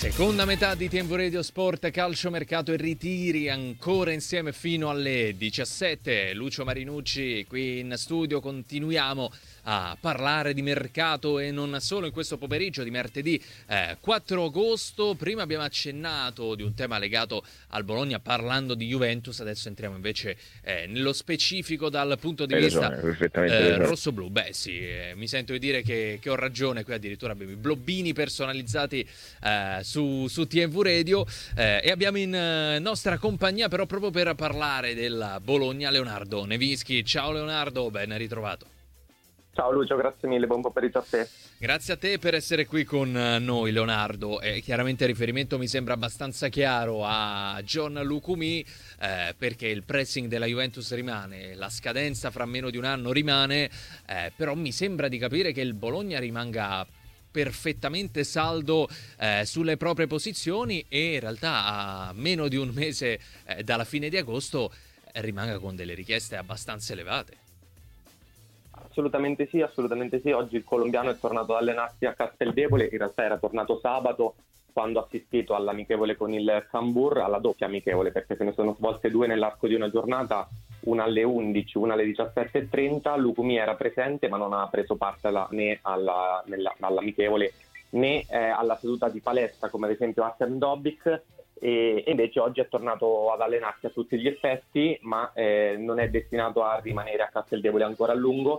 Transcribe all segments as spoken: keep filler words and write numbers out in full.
Seconda metà di Tempo Radio Sport, calcio, mercato e ritiri, ancora insieme fino alle diciassette. Lucio Marinucci qui in studio, continuiamo a parlare di mercato e non solo in questo pomeriggio di martedì eh, quattro agosto. Prima abbiamo accennato di un tema legato al Bologna parlando di Juventus, adesso entriamo invece eh, nello specifico dal punto di Hai vista ragione, perfettamente eh, ragione. rosso-blu. Beh sì, eh, mi sento di dire che, che ho ragione, qui addirittura abbiamo i blobbini personalizzati eh, su, su T V Radio eh, e abbiamo in eh, nostra compagnia però proprio per parlare della Bologna Leonardo Nevischi. Ciao Leonardo, ben ritrovato. Ciao Lucio, grazie mille, buon pomeriggio a te. Grazie a te per essere qui con noi Leonardo. Eh, chiaramente il riferimento mi sembra abbastanza chiaro a John Lucumi eh, perché il pressing della Juventus rimane, la scadenza fra meno di un anno rimane, eh, però mi sembra di capire che il Bologna rimanga perfettamente saldo eh, sulle proprie posizioni e in realtà a meno di un mese eh, dalla fine di agosto eh, rimanga con delle richieste abbastanza elevate. Assolutamente sì, assolutamente sì. Oggi il colombiano è tornato ad allenarsi a Casteldebole, in realtà era tornato sabato quando ha assistito all'amichevole con il Cambur, alla doppia amichevole, perché se ne sono svolte due nell'arco di una giornata, una alle undici, una alle diciassette e trenta. Lucumi era presente ma non ha preso parte alla, né alla, nella, all'amichevole né eh, alla seduta di palestra come ad esempio Artem Dobbik, e invece oggi è tornato ad allenarsi a tutti gli effetti, ma eh, non è destinato a rimanere a Casteldebole ancora a lungo.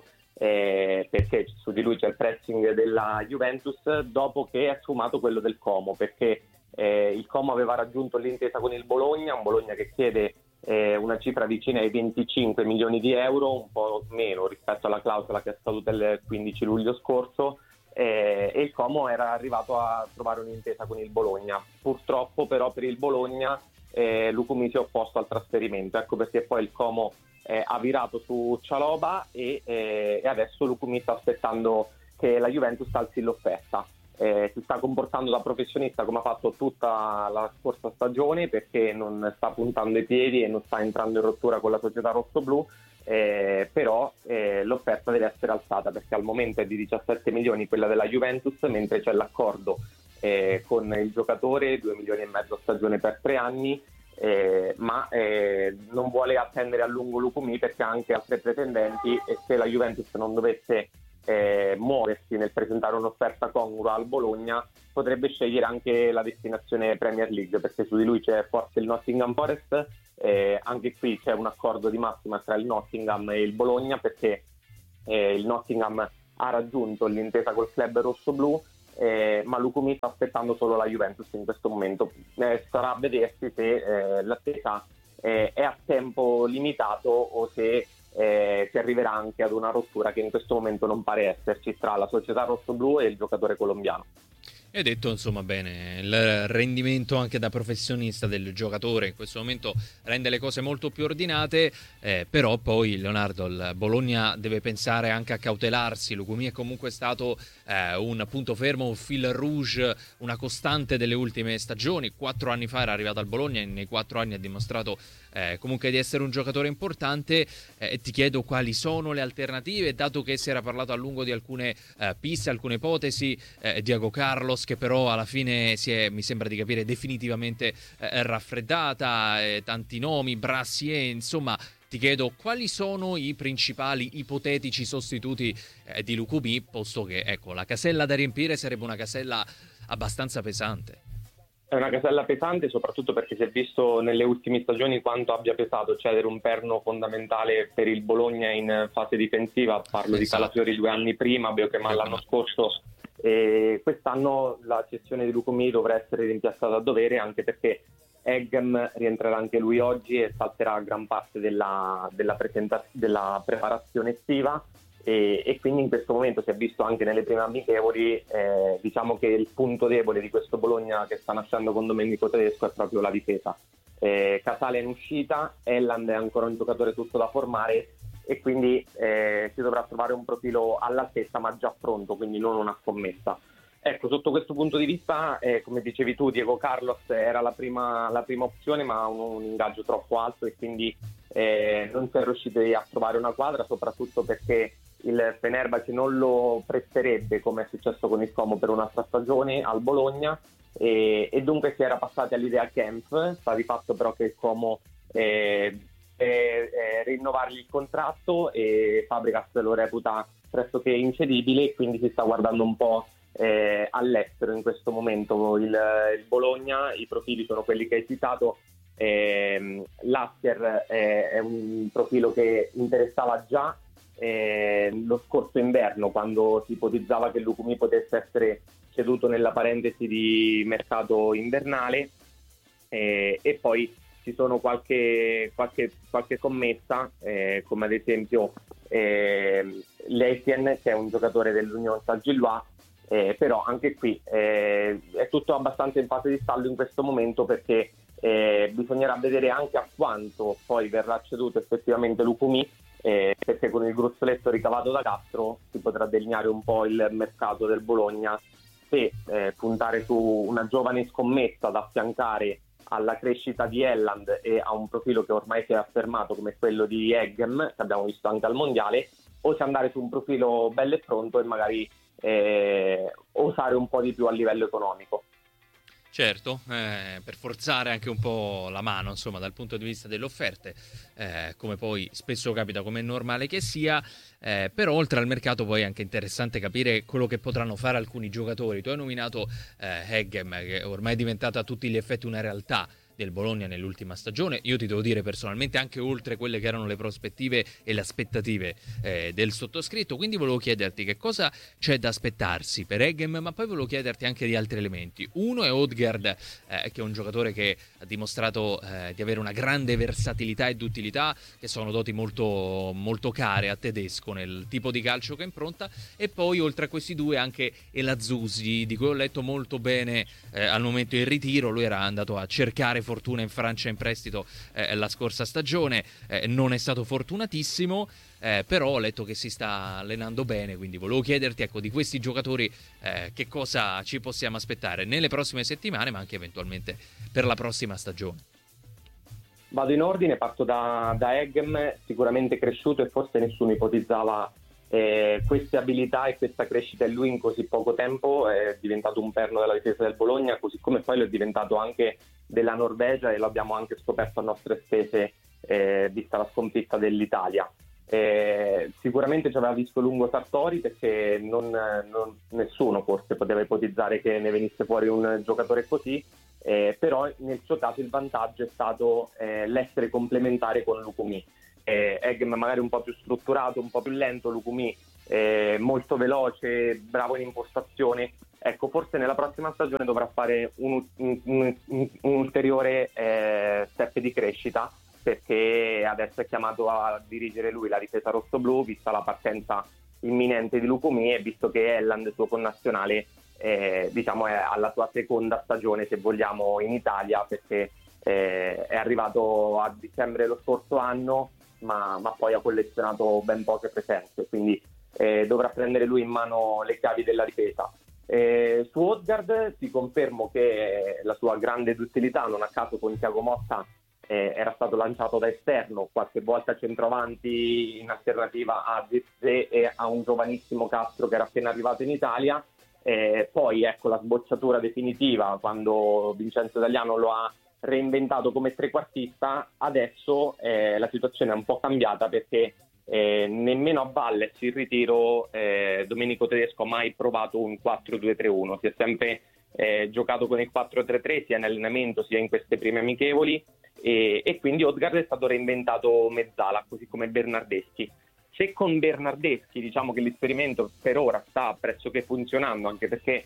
Eh, perché su di lui c'è il pressing della Juventus dopo che è sfumato quello del Como, perché eh, il Como aveva raggiunto l'intesa con il Bologna, un Bologna che chiede eh, una cifra vicina ai venticinque milioni di euro, un po' meno rispetto alla clausola che è scaduta il quindici luglio scorso, eh, e il Como era arrivato a trovare un'intesa con il Bologna. Purtroppo però per il Bologna eh, Lucumi si è opposto al trasferimento, ecco perché poi il Como Eh, ha virato su Cialoba e, eh, e adesso Lucumi sta aspettando che la Juventus alzi l'offerta. Eh, si sta comportando da professionista come ha fatto tutta la scorsa stagione, perché non sta puntando i piedi e non sta entrando in rottura con la società rossoblu, eh, però eh, l'offerta deve essere alzata perché al momento è di diciassette milioni quella della Juventus, mentre c'è l'accordo eh, con il giocatore, due milioni e mezzo a stagione per tre anni. Eh, ma eh, non vuole attendere a lungo Lucumi perché ha anche altre pretendenti, e se la Juventus non dovesse eh, muoversi nel presentare un'offerta congrua al Bologna potrebbe scegliere anche la destinazione Premier League, perché su di lui c'è forse il Nottingham Forest. Eh, anche qui c'è un accordo di massima tra il Nottingham e il Bologna, perché eh, il Nottingham ha raggiunto l'intesa col club rossoblu. Eh, ma Lucumi sta aspettando solo la Juventus in questo momento. Eh, sarà a vedersi se eh, l'attesa eh, è a tempo limitato o se eh, si arriverà anche ad una rottura che in questo momento non pare esserci tra la società rossoblu e il giocatore colombiano. Hai detto insomma bene, il rendimento anche da professionista del giocatore in questo momento rende le cose molto più ordinate, eh, però poi Leonardo, il Bologna deve pensare anche a cautelarsi. Lucumi è comunque stato eh, un punto fermo, un fil rouge, una costante delle ultime stagioni. Quattro anni fa era arrivato al Bologna e nei quattro anni ha dimostrato eh, comunque di essere un giocatore importante. Eh, ti chiedo quali sono le alternative, dato che si era parlato a lungo di alcune eh, piste, alcune ipotesi, eh, Diego Carlos che però alla fine si è, mi sembra di capire, definitivamente eh, raffreddata, eh, tanti nomi, Brassier, insomma ti chiedo quali sono i principali ipotetici sostituti eh, di Lucumi, posto che ecco la casella da riempire sarebbe una casella abbastanza pesante. È una casella pesante soprattutto perché si è visto nelle ultime stagioni quanto abbia pesato cedere un perno fondamentale per il Bologna in fase difensiva. Parlo esatto. di Calafiori due anni prima, Biochemal l'anno scorso, e quest'anno la cessione di Lucumi dovrà essere rimpiazzata a dovere, anche perché Eggem rientrerà anche lui oggi e salterà gran parte della, della, presenta- della preparazione estiva. E, e quindi in questo momento si è visto anche nelle prime amichevoli, eh, diciamo che il punto debole di questo Bologna che sta nascendo con Domenico Tedesco è proprio la difesa. Eh, Casale è in uscita, Elland è ancora un giocatore tutto da formare e quindi eh, si dovrà trovare un profilo all'altezza ma già pronto, quindi non una scommessa. Ecco, sotto questo punto di vista, eh, come dicevi tu, Diego Carlos era la prima, la prima opzione, ma ha un, un ingaggio troppo alto e quindi eh, non si è riusciti a trovare una quadra, soprattutto perché il Fenerbahce non lo presterebbe, come è successo con il Como, per un'altra stagione al Bologna, e, e dunque si era passati all'idea Kempf. Sta di fatto però che il Como eh, eh, eh, rinnovargli il contratto, e Fabregas lo reputa pressoché incedibile, quindi si sta guardando un po' eh, all'estero in questo momento. Il, il Bologna, i profili sono quelli che hai citato. Eh, Lasker eh, è un profilo che interessava già eh, lo scorso inverno, quando si ipotizzava che Lukumi potesse essere ceduto nella parentesi di mercato invernale, eh, e poi ci sono qualche, qualche, qualche commessa, eh, come ad esempio eh, Leitien, che è un giocatore dell'Union Saint-Gilloise, eh, però anche qui eh, è tutto abbastanza in fase di stallo in questo momento, perché eh, bisognerà vedere anche a quanto poi verrà ceduto effettivamente Lukumi, eh, perché con il gruzzoletto ricavato da Castro si potrà delineare un po' il mercato del Bologna, se eh, puntare su una giovane scommessa da affiancare alla crescita di Elland e a un profilo che ormai si è affermato come quello di Eggem, che abbiamo visto anche al mondiale, o se andare su un profilo bello e pronto e magari eh, osare un po' di più a livello economico. Certo, eh, per forzare anche un po' la mano, insomma, dal punto di vista delle offerte, eh, come poi spesso capita, come è normale che sia, eh, però oltre al mercato poi è anche interessante capire quello che potranno fare alcuni giocatori. Tu hai nominato eh, Eggem, che ormai è diventata a tutti gli effetti una realtà del Bologna nell'ultima stagione. Io ti devo dire personalmente, anche oltre quelle che erano le prospettive e le aspettative eh, del sottoscritto, quindi volevo chiederti che cosa c'è da aspettarsi per Eggem, ma poi volevo chiederti anche di altri elementi. Uno è Odgaard, eh, che è un giocatore che ha dimostrato eh, di avere una grande versatilità ed utilità, che sono doti molto, molto care a Tedesco nel tipo di calcio che impronta. E poi oltre a questi due anche Elazouzi, di cui ho letto molto bene eh, al momento del ritiro. Lui era andato a cercare fortuna in Francia in prestito eh, la scorsa stagione, eh, non è stato fortunatissimo, eh, però ho letto che si sta allenando bene, quindi volevo chiederti, ecco, di questi giocatori eh, che cosa ci possiamo aspettare nelle prossime settimane, ma anche eventualmente per la prossima stagione. Vado in ordine, parto da, da Eggem, sicuramente cresciuto, e forse nessuno ipotizzava eh, queste abilità e questa crescita in lui in così poco tempo. È diventato un perno della difesa del Bologna, così come poi lo è diventato anche della Norvegia, e lo abbiamo anche scoperto a nostre spese eh, vista la sconfitta dell'Italia. Eh, sicuramente ci aveva visto lungo Sartori, perché non, non, nessuno forse poteva ipotizzare che ne venisse fuori un giocatore così, eh, però nel suo caso il vantaggio è stato eh, l'essere complementare con Lukumi. eh, Eggem magari un po' più strutturato, un po' più lento, Lukumi eh, molto veloce, bravo in impostazione. Ecco, forse nella prossima stagione dovrà fare un, un, un, un ulteriore eh, step di crescita, perché adesso è chiamato a dirigere lui la difesa rossoblu, vista la partenza imminente di Lukumi, e visto che Elland, suo connazionale, eh, diciamo è alla sua seconda stagione, se vogliamo, in Italia, perché eh, è arrivato a dicembre dello scorso anno, ma, ma poi ha collezionato ben poche presenze, quindi eh, dovrà prendere lui in mano le chiavi della difesa. Eh, su Odgaard ti confermo che la sua grande duttilità, non a caso con Thiago Motta eh, era stato lanciato da esterno, qualche volta centravanti in alternativa a Zirze e a un giovanissimo Castro che era appena arrivato in Italia. Eh, poi ecco la sbocciatura definitiva quando Vincenzo Italiano lo ha reinventato come trequartista. Adesso eh, la situazione è un po' cambiata, perché Eh, nemmeno a Valles il ritiro eh, Domenico Tedesco ha mai provato un quattro due tre uno, si è sempre eh, giocato con il quattro tre tre sia in allenamento sia in queste prime amichevoli, e, e quindi Odgaard è stato reinventato mezzala, così come Bernardeschi. Se con Bernardeschi diciamo che l'esperimento per ora sta pressoché funzionando, anche perché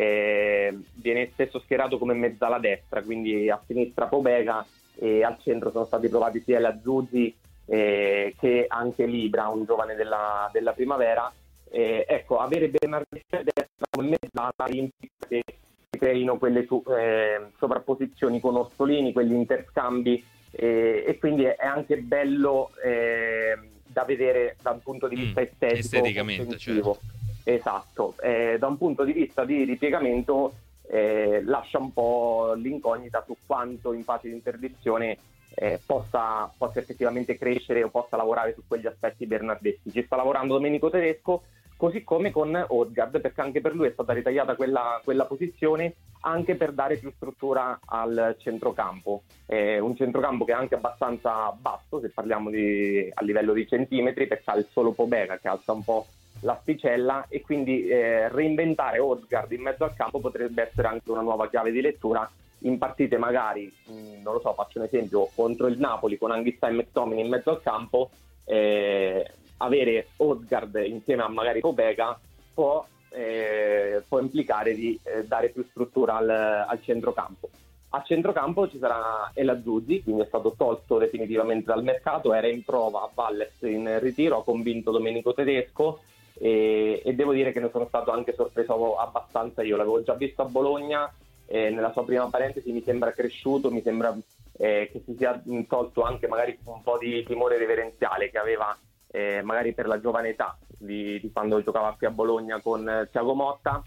eh, viene spesso schierato come mezzala destra, quindi a sinistra Pobega, e al centro sono stati provati sia Elazouzi Eh, che anche Libra, un giovane della, della primavera. Eh, ecco, avere Bernardeschi a destra come mezzala implica che si creino quelle su, eh, sovrapposizioni con Orsolini, quegli interscambi, eh, e quindi è, è anche bello eh, da vedere da un punto di vista mm, estetico, esteticamente, certo. Esatto, eh, da un punto di vista di ripiegamento eh, lascia un po' l'incognita su quanto in fase di interdizione Eh, possa, possa effettivamente crescere o possa lavorare su quegli aspetti bernardeschi. Ci sta lavorando Domenico Tedesco, così come con Odgaard, perché anche per lui è stata ritagliata quella, quella posizione, anche per dare più struttura al centrocampo, eh, un centrocampo che è anche abbastanza basso, se parliamo di, a livello di centimetri, perché ha il solo Pobega che alza un po' l'asticella, e quindi eh, reinventare Odegaard in mezzo al campo potrebbe essere anche una nuova chiave di lettura in partite magari, mh, non lo so, faccio un esempio, contro il Napoli con Anghissà e McTominay in mezzo al campo, eh, avere Odegaard insieme a magari Pobega può Eh, può implicare di eh, dare più struttura al, al centrocampo. A centrocampo ci sarà El Azzurri, quindi è stato tolto definitivamente dal mercato, era in prova a Valles in ritiro, ha convinto Domenico Tedesco e, e devo dire che ne sono stato anche sorpreso abbastanza io, l'avevo già visto a Bologna, eh, nella sua prima parentesi mi sembra cresciuto, mi sembra eh, che si sia tolto anche magari un po' di timore reverenziale che aveva Eh, magari per la giovane età di, di quando giocava qui a Bologna con eh, Thiago Motta.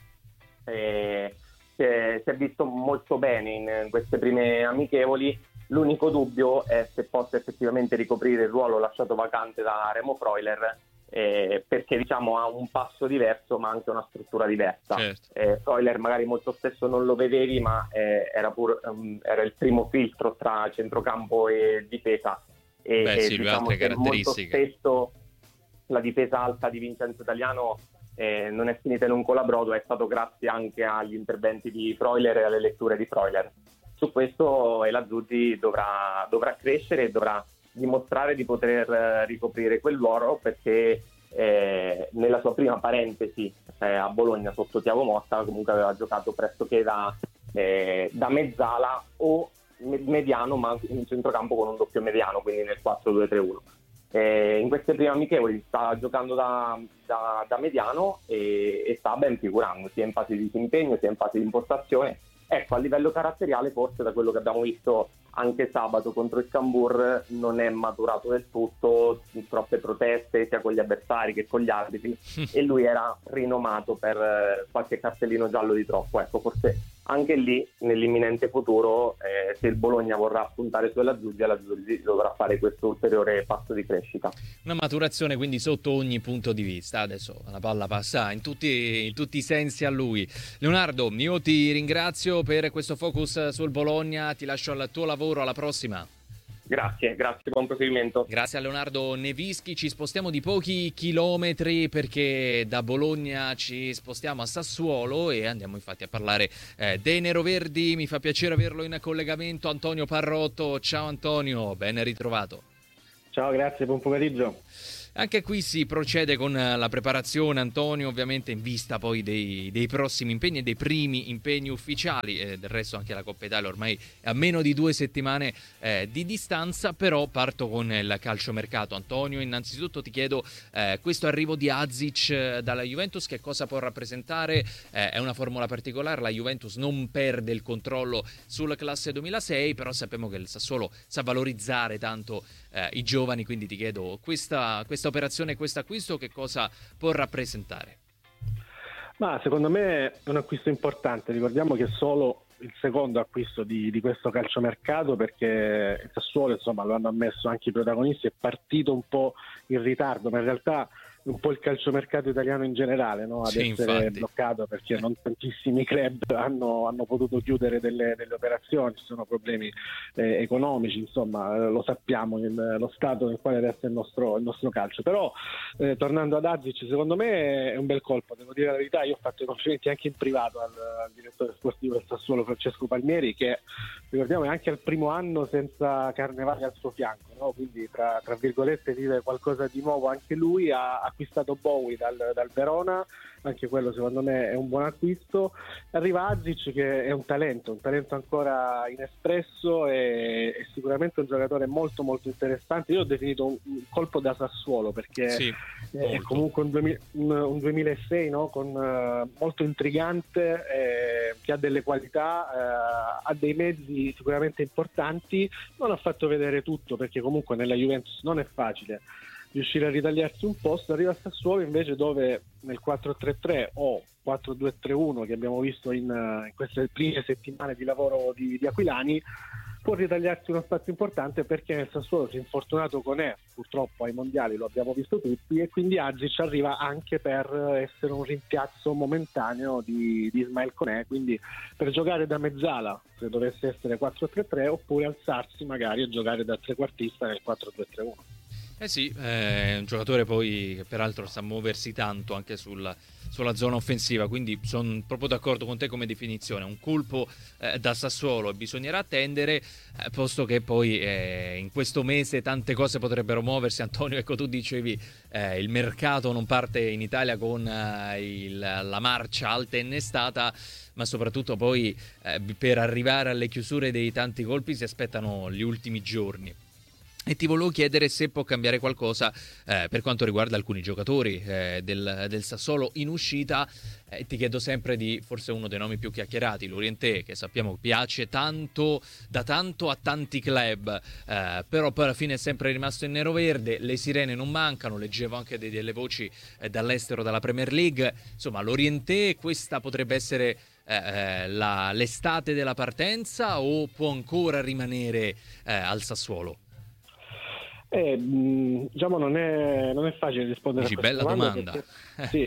Eh, si, è, si è visto molto bene in, in queste prime amichevoli. L'unico dubbio è se possa effettivamente ricoprire il ruolo lasciato vacante da Remo Freuler, eh, perché diciamo ha un passo diverso ma anche una struttura diversa. Certo. eh, Freuler magari molto spesso non lo vedevi, ma eh, era, pur, um, era il primo filtro tra centrocampo e difesa. E, Beh, e sì, lui ha diciamo altre che molto caratteristiche. spesso la difesa alta di Vincenzo Italiano eh, non è finita in un colabrodo, è stato grazie anche agli interventi di Freuler e alle letture di Freuler. Su questo El Azzurri dovrà, dovrà crescere e dovrà dimostrare di poter eh, ricoprire quel ruolo, perché eh, nella sua prima parentesi eh, a Bologna sotto Thiago Motta comunque aveva giocato pressoché da, eh, da mezzala o mediano, ma in centrocampo con un doppio mediano, quindi nel quattro due tre uno. Eh, in queste prime amichevoli sta giocando da, da, da mediano e, e sta ben figurando sia in fase di disimpegno sia in fase di impostazione. Ecco, a livello caratteriale forse da quello che abbiamo visto anche sabato contro il Cambur non è maturato del tutto, troppe proteste sia con gli avversari che con gli arbitri e lui era rinomato per eh, qualche cartellino giallo di troppo. Ecco, forse anche lì nell'imminente futuro eh, se il Bologna vorrà puntare sull'Azzurri, l'Azzurri dovrà fare questo ulteriore passo di crescita. Una maturazione quindi sotto ogni punto di vista. Adesso la palla passa in tutti, in tutti i sensi a lui. Leonardo, io ti ringrazio per questo focus sul Bologna, ti lascio al tuo lavoro, alla prossima. Grazie, grazie, buon proseguimento. Grazie a Leonardo Nevischi. Ci spostiamo di pochi chilometri perché da Bologna ci spostiamo a Sassuolo e andiamo infatti a parlare eh, dei neroverdi. Mi fa piacere averlo in collegamento Antonio Parrotto. Ciao Antonio, ben ritrovato. Ciao, grazie, buon pomeriggio. Anche qui si procede con la preparazione, Antonio, ovviamente in vista poi dei, dei prossimi impegni e dei primi impegni ufficiali, eh, del resto anche la Coppa Italia ormai è a meno di due settimane eh, di distanza, però parto con il calciomercato. Antonio, innanzitutto ti chiedo eh, questo arrivo di Azic dalla Juventus che cosa può rappresentare? Eh, è una formula particolare, la Juventus non perde il controllo sulla classe duemilasei, però sappiamo che il Sassuolo sa valorizzare tanto eh, i giovani, quindi ti chiedo questa, questa operazione, questo acquisto che cosa può rappresentare? Ma secondo me è un acquisto importante, ricordiamo che è solo il secondo acquisto di, di questo calciomercato, perché il Sassuolo, insomma, lo hanno ammesso anche i protagonisti, è partito un po' in ritardo, ma in realtà un po' il calciomercato italiano in generale, no? Ad sì, essere infatti. bloccato perché non tantissimi club hanno, hanno potuto chiudere delle, delle operazioni, ci sono problemi eh, economici, insomma, eh, lo sappiamo il, lo stato nel quale resta il nostro, il nostro calcio. Però eh, tornando ad Azic, secondo me è un bel colpo, devo dire la verità. Io ho fatto i complimenti anche in privato al, al direttore sportivo del Sassuolo, Francesco Palmieri, che ricordiamo è anche al primo anno senza Carnevali al suo fianco, no? Quindi tra, tra virgolette vive qualcosa di nuovo anche lui. Ha acquistato Bowie dal, dal Verona, anche quello secondo me è un buon acquisto. Arriva Azic che è un talento, un talento ancora inespresso e, e sicuramente un giocatore molto molto interessante. Io l'ho definito un, un colpo da Sassuolo perché Sì, è comunque un, duemila, un, un duemilasei, no? Con, uh, molto intrigante, eh, che ha delle qualità, uh, ha dei mezzi sicuramente importanti. Non ha fatto vedere tutto perché comunque nella Juventus non è facile riuscire a ritagliarsi un posto. Arriva a Sassuolo invece dove nel quattro tre tre o quattro due tre uno che abbiamo visto in, in queste prime settimane di lavoro di, di Aquilani può ritagliarsi uno spazio importante, perché nel Sassuolo si è infortunato Koné, purtroppo ai mondiali lo abbiamo visto tutti, e quindi Agic arriva anche per essere un rimpiazzo momentaneo di, di Ismael Koné, quindi per giocare da mezzala se dovesse essere quattro tre tre, oppure alzarsi magari a giocare da trequartista nel quattro due tre uno. Eh sì, è un giocatore poi che peraltro sa muoversi tanto anche sul, sulla zona offensiva, quindi sono proprio d'accordo con te come definizione. Un colpo eh, da Sassuolo e bisognerà attendere, eh, posto che poi eh, in questo mese tante cose potrebbero muoversi. Antonio, ecco, tu dicevi eh, il mercato non parte in Italia con eh, il, la marcia alta e innestata, ma soprattutto poi eh, per arrivare alle chiusure dei tanti colpi si aspettano gli ultimi giorni. E ti volevo chiedere se può cambiare qualcosa eh, per quanto riguarda alcuni giocatori eh, del, del Sassuolo in uscita. Eh, ti chiedo sempre di forse uno dei nomi più chiacchierati, Lorientè, che sappiamo piace tanto da tanto a tanti club, eh, però poi alla fine è sempre rimasto in nero-verde. Le sirene non mancano, leggevo anche dei, delle voci eh, dall'estero, dalla Premier League. Insomma, Lorientè, questa potrebbe essere eh, la, l'estate della partenza, o può ancora rimanere eh, al Sassuolo? Eh, diciamo non è, non è facile rispondere Dici, a questa bella domanda, domanda. Perché, sì,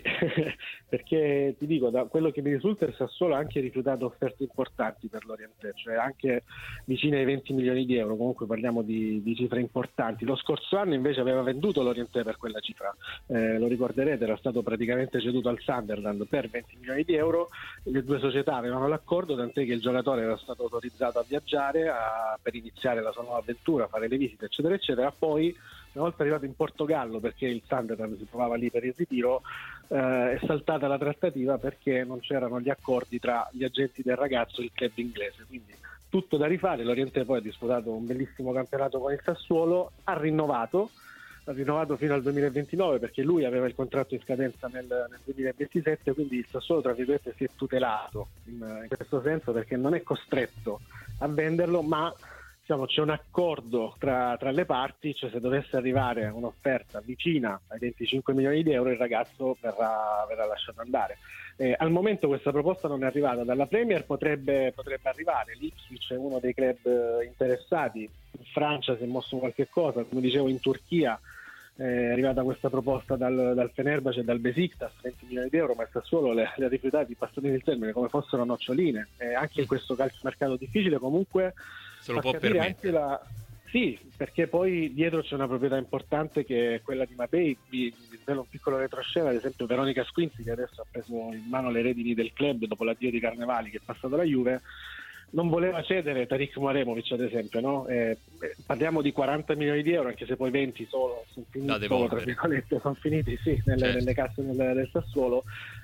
perché ti dico, da quello che mi risulta, il Sassuolo ha anche rifiutato offerte importanti per Lorientè, cioè anche vicine ai venti milioni di euro, comunque parliamo di, di cifre importanti. Lo scorso anno invece aveva venduto Lorientè per quella cifra, eh, lo ricorderete, era stato praticamente ceduto al Sunderland per venti milioni di euro. Le due società avevano l'accordo, tant'è che il giocatore era stato autorizzato a viaggiare a, per iniziare la sua nuova avventura, fare le visite eccetera eccetera. Poi una volta arrivato in Portogallo, perché il Sunderland si trovava lì per il ritiro, eh, è saltata la trattativa perché non c'erano gli accordi tra gli agenti del ragazzo e il club inglese, quindi tutto da rifare. Lorientè poi ha disputato un bellissimo campionato con il Sassuolo, ha rinnovato ha rinnovato fino al duemilaventinove, perché lui aveva il contratto in scadenza nel, nel duemilaventisette, quindi il Sassuolo tra virgolette si è tutelato in, in questo senso, perché non è costretto a venderlo, ma diciamo c'è un accordo tra, tra le parti, cioè se dovesse arrivare un'offerta vicina ai venticinque milioni di euro il ragazzo verrà, verrà lasciato andare. Eh, al momento questa proposta non è arrivata dalla Premier, potrebbe, potrebbe arrivare. L'Ipswich è uno dei club interessati, in Francia si è mosso qualche cosa, come dicevo in Turchia è arrivata questa proposta dal, dal Fenerbahce e dal Besiktas, venti milioni di euro, ma il Sassuolo le, le ha rifiutati, passatemi il termine, come fossero noccioline. Eh, anche in questo calciomercato difficile comunque se lo può permettere. La... Sì, perché poi dietro c'è una proprietà importante che è quella di Mbappé. Vi svelo un piccolo retroscena, ad esempio Veronica Squinzi, che adesso ha preso in mano le redini del club dopo l'addio di Carnevali, che è passato alla Juve, non voleva cedere Tarik Mouremovic, ad esempio, no? Eh, parliamo di quaranta milioni di euro, anche se poi venti solo sono finiti, solo, tra virgolette, sono finiti sì, nelle, certo. nelle casse del, del Sassuolo.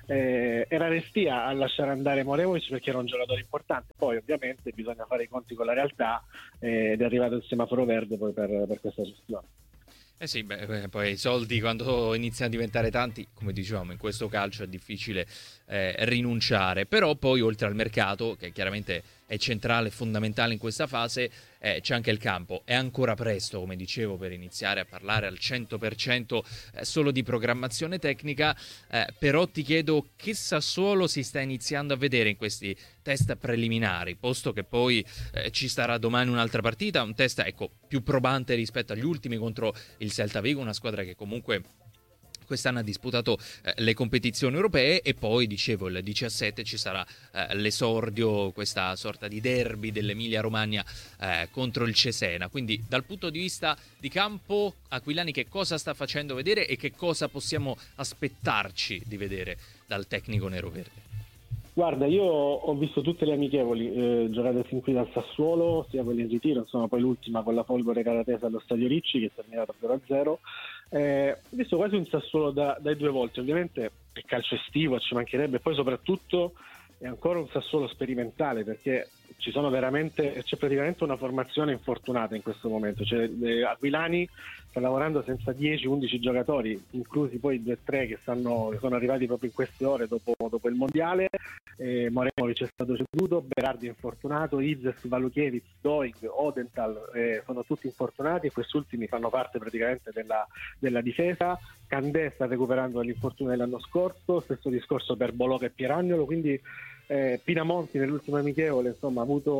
Eh, era restia a lasciare andare Mouremovic perché era un giocatore importante, poi ovviamente bisogna fare i conti con la realtà eh, ed è arrivato il semaforo verde poi per, per questa gestione. Eh sì, beh, poi i soldi quando iniziano a diventare tanti, come dicevamo, in questo calcio è difficile eh, rinunciare, però poi oltre al mercato, che chiaramente è centrale e fondamentale in questa fase, eh, c'è anche il campo. È ancora presto, come dicevo, per iniziare a parlare al cento per cento eh, solo di programmazione tecnica, eh, però ti chiedo che Sassuolo si sta iniziando a vedere in questi test preliminari, posto che poi eh, ci sarà domani un'altra partita, un test ecco più probante rispetto agli ultimi contro il Celta Vigo, una squadra che comunque quest'anno ha disputato eh, le competizioni europee, e poi dicevo il diciassette ci sarà eh, l'esordio, questa sorta di derby dell'Emilia Romagna eh, contro il Cesena. Quindi dal punto di vista di campo, Aquilani che cosa sta facendo vedere e che cosa possiamo aspettarci di vedere dal tecnico neroverde? Guarda, io ho visto tutte le amichevoli eh, giocate fin qui dal Sassuolo, sia quelle in ritiro, insomma poi l'ultima con la Folgore Caratesa allo Stadio Ricci che è terminata zero a zero. Eh, ho visto quasi un Sassuolo da, dai due volte, ovviamente è calcio estivo, ci mancherebbe, poi soprattutto è ancora un Sassuolo sperimentale, perché ci sono veramente, c'è praticamente una formazione infortunata in questo momento, cioè eh, Aquilani sta lavorando senza dieci undici giocatori, inclusi poi i due o tre che, stanno, che sono arrivati proprio in queste ore dopo, dopo il mondiale. eh, Mouremovic è stato ceduto, Berardi è infortunato, Izes, Valukiewicz, Doig, Odenthal eh, sono tutti infortunati, e questi ultimi fanno parte praticamente della, della difesa. Candé sta recuperando dall'infortunio dell'anno scorso, stesso discorso per Boloca e Pieragnolo, quindi eh, Pinamonti nell'ultima amichevole insomma ha avuto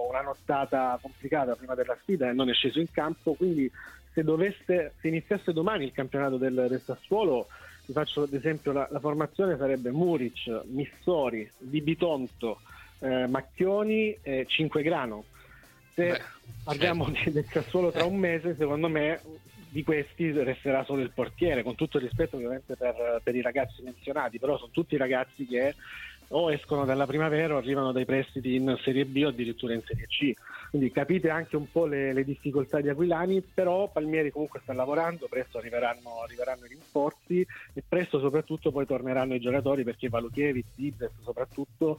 una nottata complicata prima della sfida e non è sceso in campo, quindi se dovesse se iniziasse domani il campionato del, del Sassuolo, vi faccio ad esempio la, la formazione sarebbe Muric, Missori, Di Bitonto, eh, Macchioni e Cinquegrano. Se Beh, parliamo certo. del Sassuolo tra un mese, secondo me di questi resterà solo il portiere, con tutto il rispetto ovviamente per, per i ragazzi menzionati, però sono tutti ragazzi che o escono dalla primavera o arrivano dai prestiti in Serie B o addirittura in Serie C, quindi capite anche un po' le, le difficoltà di Aquilani, però Palmieri comunque sta lavorando, presto arriveranno, arriveranno i rinforzi e presto soprattutto poi torneranno i giocatori, perché Valukiewicz, Zizek soprattutto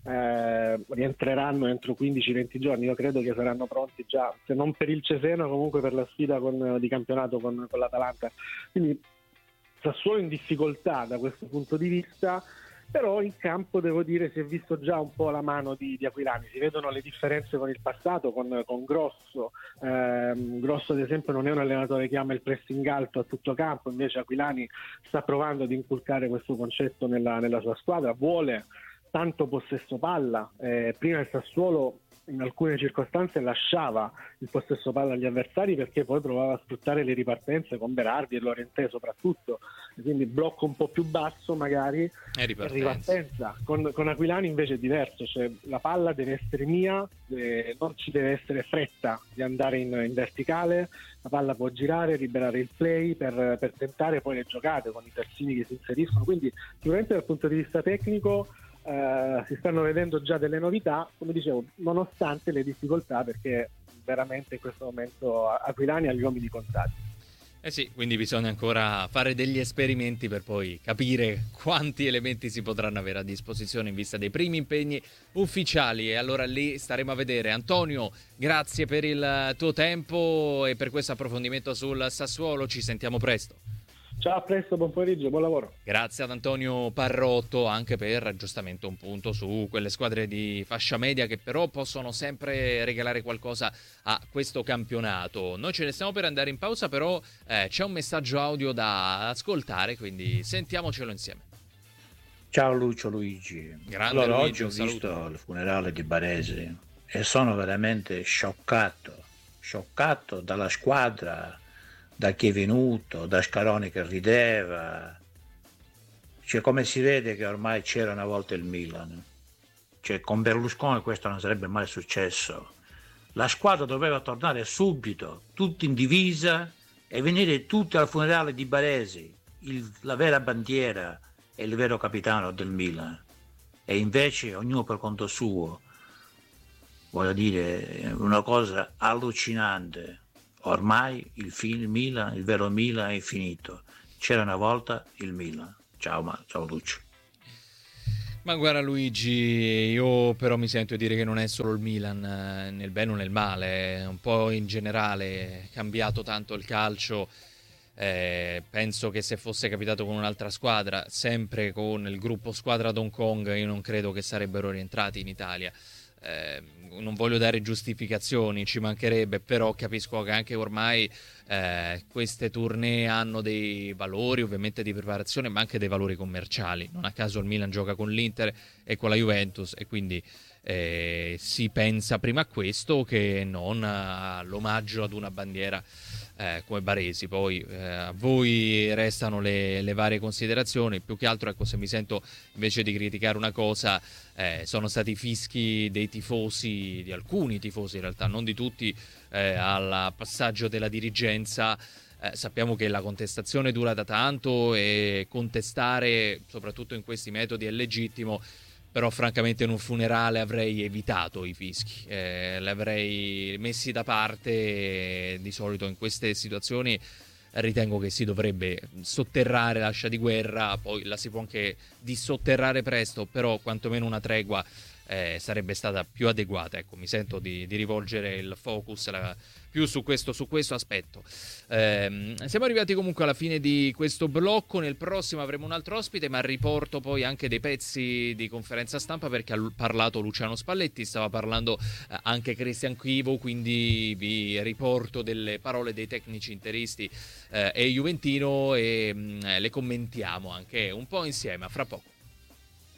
eh, rientreranno entro quindici venti giorni. Io credo che saranno pronti già, se non per il Cesena comunque per la sfida con, di campionato con, con l'Atalanta, quindi Sassuolo in difficoltà da questo punto di vista. Però in campo devo dire si è visto già un po' la mano di, di Aquilani, si vedono le differenze con il passato, con, con Grosso. Eh, Grosso ad esempio non è un allenatore che ama il pressing alto a tutto campo, invece Aquilani sta provando ad inculcare questo concetto nella, nella sua squadra, vuole tanto possesso palla, eh, prima il Sassuolo in alcune circostanze lasciava il possesso palla agli avversari perché poi provava a sfruttare le ripartenze con Berardi e Lorentè soprattutto, e quindi blocco un po' più basso magari e ripartenza, ripartenza. Con, con Aquilani invece è diverso, cioè la palla deve essere mia, eh, non ci deve essere fretta di andare in, in verticale, la palla può girare, liberare il play per, per tentare poi le giocate con i terzini che si inseriscono, quindi sicuramente dal punto di vista tecnico Uh, si stanno vedendo già delle novità, come dicevo, nonostante le difficoltà, perché veramente in questo momento Aquilani ha gli uomini contati. Eh sì, quindi bisogna ancora fare degli esperimenti per poi capire quanti elementi si potranno avere a disposizione in vista dei primi impegni ufficiali, e allora lì staremo a vedere. Antonio, grazie per il tuo tempo e per questo approfondimento sul Sassuolo, ci sentiamo presto. Ciao, a presto, buon pomeriggio, buon lavoro. Grazie ad Antonio Parrotto anche per giustamente un punto su quelle squadre di fascia media che però possono sempre regalare qualcosa a questo campionato. Noi ce ne stiamo per andare in pausa, però eh, c'è un messaggio audio da ascoltare, quindi sentiamocelo insieme. Ciao Lucio Luigi. Grande allora, Luigi, oggi ho visto saluto. il funerale di Baresi e sono veramente scioccato, scioccato dalla squadra, da chi è venuto, da Scaroni che rideva. Cioè, come si vede che ormai c'era una volta il Milan. Cioè, con Berlusconi questo non sarebbe mai successo. La squadra doveva tornare subito, tutti in divisa, e venire tutti al funerale di Baresi, il, la vera bandiera e il vero capitano del Milan. E invece ognuno per conto suo. Voglio dire, una cosa allucinante. Ormai il, film, il Milan, il vero Milan è finito. C'era una volta il Milan. Ciao, ma, ciao Lucio. Ma guarda Luigi, io però mi sento dire che non è solo il Milan, nel bene o nel male, un po' in generale è cambiato tanto il calcio. Eh, penso che se fosse capitato con un'altra squadra, sempre con il gruppo squadra d'Hong Kong, io non credo che sarebbero rientrati in Italia. Eh, non voglio dare giustificazioni, ci mancherebbe, però capisco che anche ormai eh, queste tournée hanno dei valori ovviamente di preparazione, ma anche dei valori commerciali. Non a caso il Milan gioca con l'Inter e con la Juventus, e quindi eh, si pensa prima a questo che non all'omaggio ad una bandiera eh, come Baresi. Poi eh, a voi restano le, le varie considerazioni. Più che altro, ecco, se mi sento invece di criticare una cosa, eh, sono stati i fischi dei tifosi, di alcuni tifosi in realtà, non di tutti, eh, al passaggio della dirigenza. Eh, sappiamo che la contestazione dura da tanto e contestare soprattutto in questi metodi è legittimo, però francamente in un funerale avrei evitato i fischi, eh, li avrei messi da parte. E di solito in queste situazioni ritengo che si dovrebbe sotterrare l'ascia di guerra, poi la si può anche dissotterrare presto, però quantomeno una tregua eh, sarebbe stata più adeguata. Ecco, mi sento di, di rivolgere il focus la, più su questo, su questo aspetto. Eh, siamo arrivati comunque alla fine di questo blocco. Nel prossimo avremo un altro ospite, ma riporto poi anche dei pezzi di conferenza stampa, perché ha parlato Luciano Spalletti, stava parlando eh, anche Cristian Chivo, quindi vi riporto delle parole dei tecnici interisti eh, e Juventino, e mh, le commentiamo anche un po' insieme a fra poco.